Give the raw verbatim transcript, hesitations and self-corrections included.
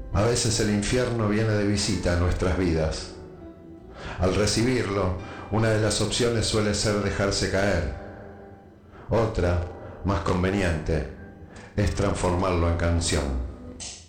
A veces el infierno viene de visita a nuestras vidas. Al recibirlo, una de las opciones suele ser dejarse caer. Otra, más conveniente, es transformarlo en canción.